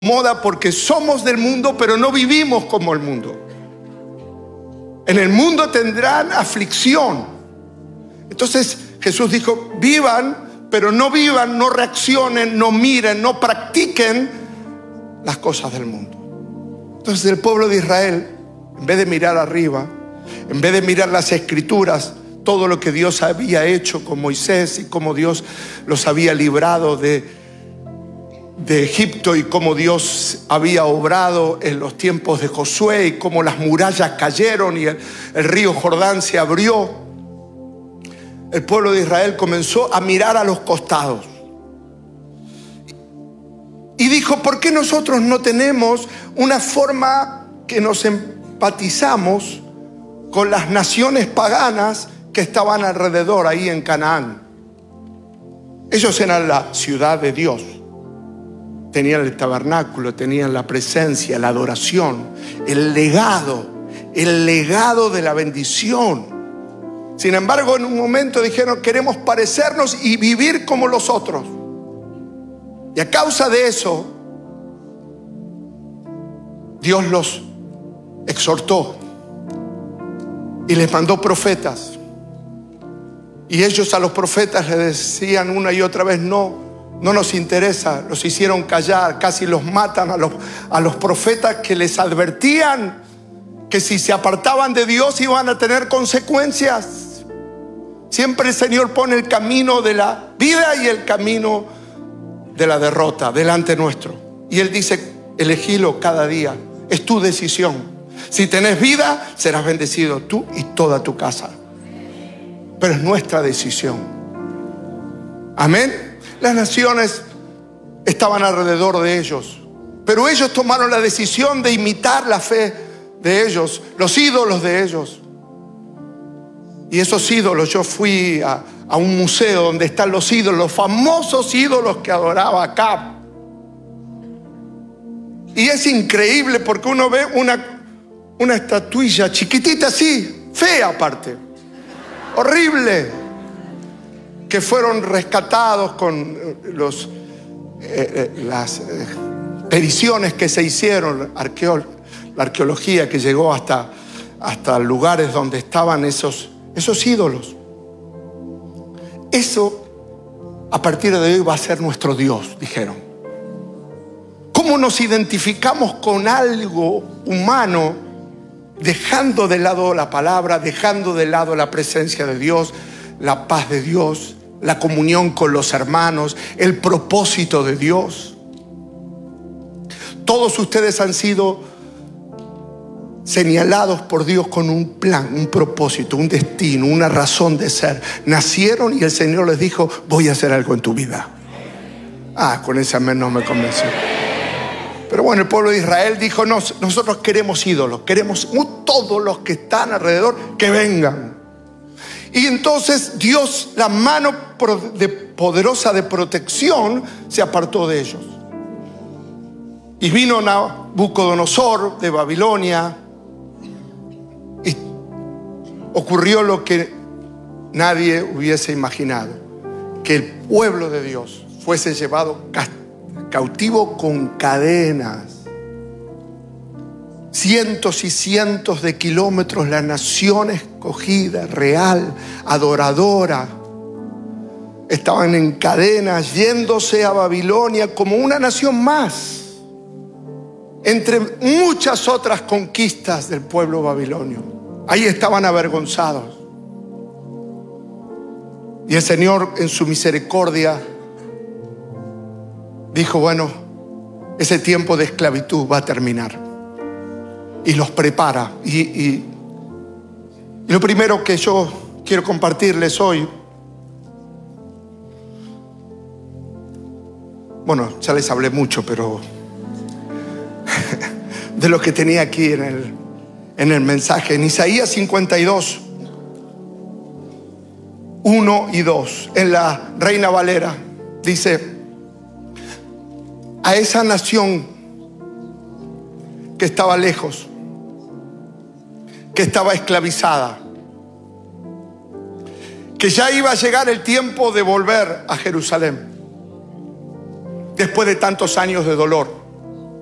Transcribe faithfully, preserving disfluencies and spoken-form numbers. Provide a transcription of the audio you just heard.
moda porque somos del mundo, pero no vivimos como el mundo. En el mundo tendrán aflicción. Entonces Jesús dijo, vivan, pero no vivan, no reaccionen, no miren, no practiquen las cosas del mundo. Entonces el pueblo de Israel, en vez de mirar arriba, en vez de mirar las escrituras, todo lo que Dios había hecho con Moisés y cómo Dios los había librado de, de Egipto y cómo Dios había obrado en los tiempos de Josué y cómo las murallas cayeron y el, el río Jordán se abrió, el pueblo de Israel comenzó a mirar a los costados y dijo, ¿por qué nosotros no tenemos una forma que nos empatizamos con las naciones paganas que estaban alrededor ahí en Canaán? Ellos eran la ciudad de Dios, tenían el tabernáculo, tenían la presencia, la adoración, el legado, el legado de la bendición. Sin embargo, en un momento dijeron, queremos parecernos y vivir como los otros. Y a causa de eso, Dios los exhortó y les mandó profetas. Y ellos a los profetas les decían una y otra vez, no, no nos interesa. Los hicieron callar, casi los matan a los, a los profetas que les advertían que si se apartaban de Dios iban a tener consecuencias. Siempre el Señor pone el camino de la vida y el camino de la derrota delante nuestro. Y Él dice, elegilo cada día, es tu decisión. Si tenés vida, serás bendecido tú y toda tu casa. Pero es nuestra decisión. Amén. Las naciones estaban alrededor de ellos, pero ellos tomaron la decisión de imitar la fe de ellos, los ídolos de ellos. Y esos ídolos, yo fui a, a un museo donde están los ídolos, los famosos ídolos que adoraba Acab. Y es increíble porque uno ve una, una estatuilla chiquitita así, fea aparte, horrible, que fueron rescatados con los, eh, eh, las eh, peticiones que se hicieron, arqueo, la arqueología que llegó hasta, hasta lugares donde estaban esos, esos ídolos. Eso a partir de hoy va a ser nuestro Dios, dijeron. ¿Cómo nos identificamos con algo humano, dejando de lado la palabra, dejando de lado la presencia de Dios, la paz de Dios, la comunión con los hermanos, el propósito de Dios? Todos ustedes han sido señalados por Dios con un plan, un propósito, un destino, una razón de ser. Nacieron y el Señor les dijo, voy a hacer algo en tu vida. Ah, con ese amén no me convenció. Pero bueno, el pueblo de Israel dijo, no, nosotros queremos ídolos, queremos todos los que están alrededor que vengan. Y entonces Dios, la mano poderosa de protección, se apartó de ellos. Y vino Nabucodonosor de Babilonia y ocurrió lo que nadie hubiese imaginado, que el pueblo de Dios fuese llevado cautivo con cadenas. Cientos y cientos de kilómetros, la nación escogida, real, adoradora, estaban en cadenas, yéndose a Babilonia como una nación más, entre muchas otras conquistas del pueblo babilonio. Ahí estaban avergonzados. Y el Señor, en su misericordia, dijo, bueno, ese tiempo de esclavitud va a terminar. Y los prepara. Y, y, y lo primero que yo quiero compartirles hoy, bueno, ya les hablé mucho, pero de lo que tenía aquí en el, en el mensaje. En Isaías cincuenta y dos, uno y dos, en la Reina Valera, dice, a esa nación que estaba lejos, que estaba esclavizada, que ya iba a llegar el tiempo de volver a Jerusalén después de tantos años de dolor.